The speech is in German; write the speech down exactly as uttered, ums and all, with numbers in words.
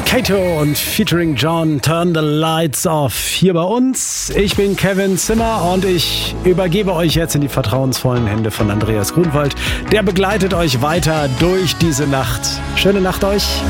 Kato und featuring John, Turn the Lights Off hier bei uns. Ich bin Kevin Zimmer und ich übergebe euch jetzt in die vertrauensvollen Hände von Andreas Grunwald. Der begleitet euch weiter durch diese Nacht. Schöne Nacht euch.